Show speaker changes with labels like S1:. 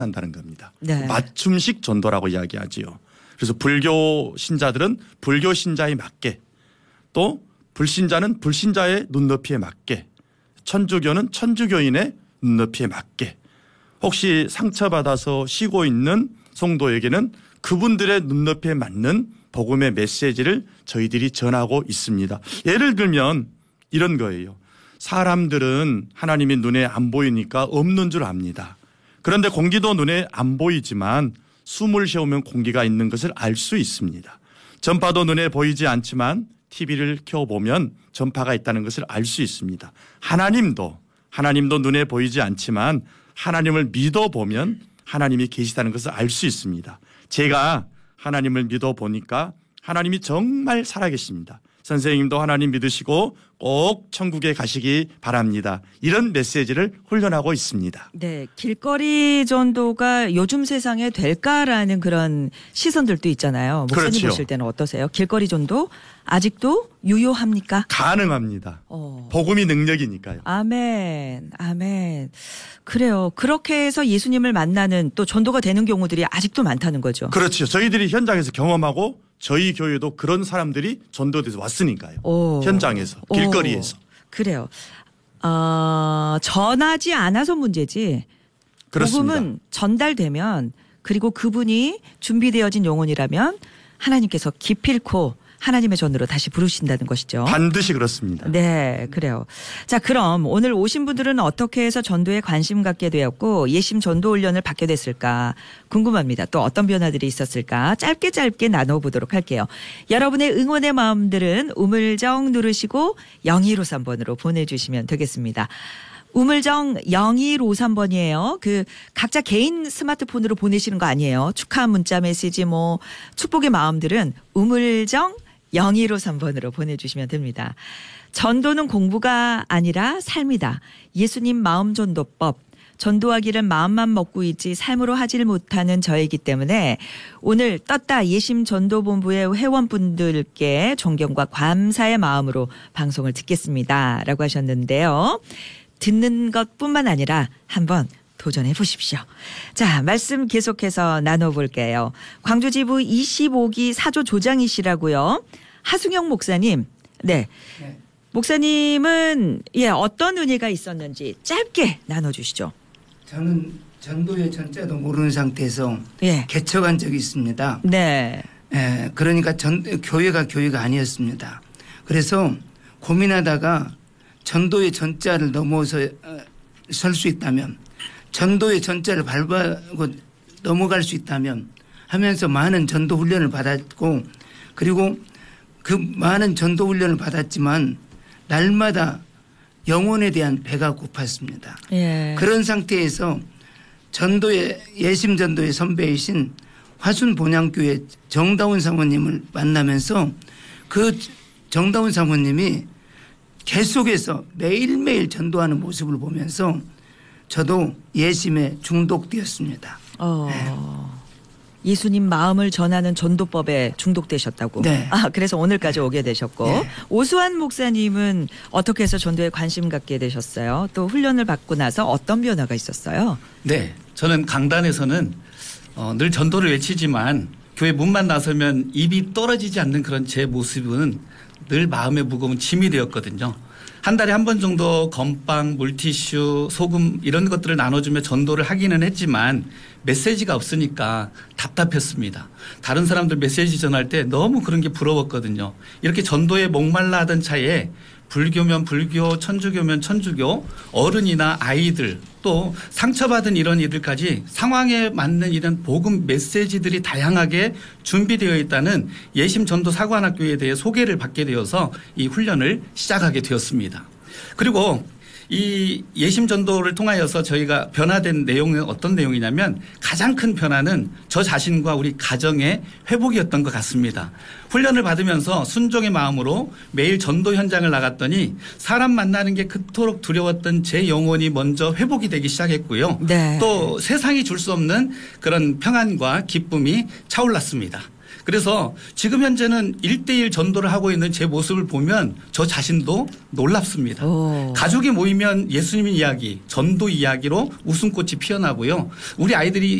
S1: 한다는 겁니다.
S2: 네.
S1: 맞춤식 전도라고 이야기하지요. 그래서 불교 신자들은 불교 신자에 맞게, 또 불신자는 불신자의 눈높이에 맞게, 천주교는 천주교인의 눈높이에 맞게, 혹시 상처받아서 쉬고 있는 성도에게는 그분들의 눈높이에 맞는 복음의 메시지를 저희들이 전하고 있습니다. 예를 들면 이런 거예요. 사람들은 하나님이 눈에 안 보이니까 없는 줄 압니다. 그런데 공기도 눈에 안 보이지만 숨을 쉬우면 공기가 있는 것을 알 수 있습니다. 전파도 눈에 보이지 않지만 TV를 켜보면 전파가 있다는 것을 알 수 있습니다. 하나님도 눈에 보이지 않지만 하나님을 믿어보면 하나님이 계시다는 것을 알 수 있습니다. 제가 하나님을 믿어보니까 하나님이 정말 살아계십니다. 선생님도 하나님 믿으시고 꼭 천국에 가시기 바랍니다. 이런 메시지를 훈련하고 있습니다.
S2: 네, 길거리 전도가 요즘 세상에 될까라는 그런 시선들도 있잖아요. 목사님
S1: 그렇죠.
S2: 보실 때는 어떠세요? 길거리 전도 아직도 유효합니까?
S1: 가능합니다. 복음이 능력이니까요.
S2: 아멘, 아멘. 그래요. 그렇게 해서 예수님을 만나는 또 전도가 되는 경우들이 아직도 많다는 거죠.
S1: 그렇죠. 저희들이 현장에서 경험하고 저희 교회도 그런 사람들이 전도돼서 왔으니까요. 현장에서, 길거리에서.
S2: 그래요. 전하지 않아서 문제지.
S1: 그렇습니다.
S2: 복음은 전달되면, 그리고 그분이 준비되어진 영혼이라면 하나님께서 기필코 하나님의 전으로 다시 부르신다는 것이죠.
S1: 반드시 그렇습니다.
S2: 네, 그래요. 자, 그럼 오늘 오신 분들은 어떻게 해서 전도에 관심 갖게 되었고 예심 전도 훈련을 받게 됐을까 궁금합니다. 또 어떤 변화들이 있었을까 짧게 나눠보도록 할게요. 여러분의 응원의 마음들은 우물정 누르시고 0153번으로 보내주시면 되겠습니다. 우물정 0153번이에요. 그 각자 개인 스마트폰으로 보내시는 거 아니에요. 축하 문자 메시지 뭐 축복의 마음들은 우물정 0153번으로 보내주시면 됩니다. 전도는 공부가 아니라 삶이다. 예수님 마음 전도법. 전도하기를 마음만 먹고 있지 삶으로 하질 못하는 저이기 때문에 오늘 떴다 예심 전도본부의 회원분들께 존경과 감사의 마음으로 방송을 듣겠습니다. 라고 하셨는데요. 듣는 것뿐만 아니라 한번 도전해 보십시오. 자, 말씀 계속해서 나눠볼게요. 광주지부 25기 사조 조장이시라고요. 하승영 목사님. 네. 목사님은 어떤 은혜가 있었는지 짧게 나눠주시죠.
S3: 저는 전도의 전자도 모르는 상태에서 개척한 적이 있습니다.
S2: 네.
S3: 그러니까 교회가 아니었습니다. 그래서 고민하다가 전도의 전자를 넘어서 설 수 있다면, 전도의 전자를 밟고 넘어갈 수 있다면 하면서 많은 전도 훈련을 받았고, 그리고 그 많은 전도 훈련을 받았지만 날마다 영혼에 대한 배가 고팠습니다. 그런 상태에서 예심 전도의 선배이신 화순 본향교회 정다운 사모님을 만나면서 그 정다운 사모님이 계속해서 매일매일 전도하는 모습을 보면서 저도 예심에 중독되었습니다.
S2: 예수님 마음을 전하는 전도법에 중독되셨다고.
S3: 네.
S2: 그래서 오늘까지 오게 되셨고.
S3: 네.
S2: 오수환 목사님은 어떻게 해서 전도에 관심 갖게 되셨어요? 또 훈련을 받고 나서 어떤 변화가 있었어요?
S4: 네. 저는 강단에서는 늘 전도를 외치지만 교회 문만 나서면 입이 떨어지지 않는 그런 제 모습은 늘 마음에 무거운 짐이 되었거든요. 한 달에 한 번 정도 건빵, 물티슈, 소금 이런 것들을 나눠주며 전도를 하기는 했지만 메시지가 없으니까 답답했습니다. 다른 사람들 메시지 전할 때 너무 그런 게 부러웠거든요. 이렇게 전도에 목말라 하던 차에 불교면 불교, 천주교면 천주교, 어른이나 아이들 또 상처받은 이런 이들까지 상황에 맞는 이런 복음 메시지들이 다양하게 준비되어 있다는 예심 전도 사관학교에 대해 소개를 받게 되어서 이 훈련을 시작하게 되었습니다. 그리고 이 예심 전도를 통하여서 저희가 변화된 내용은 어떤 내용이냐면 가장 큰 변화는 저 자신과 우리 가정의 회복이었던 것 같습니다. 훈련을 받으면서 순종의 마음으로 매일 전도 현장을 나갔더니 사람 만나는 게 그토록 두려웠던 제 영혼이 먼저 회복이 되기 시작했고요.
S2: 네.
S4: 또 세상이 줄 수 없는 그런 평안과 기쁨이 차올랐습니다. 그래서 지금 현재는 1:1 전도를 하고 있는 제 모습을 보면 저 자신도 놀랍습니다. 가족이 모이면 예수님 이야기, 전도 이야기로 웃음꽃이 피어나고요. 우리 아이들이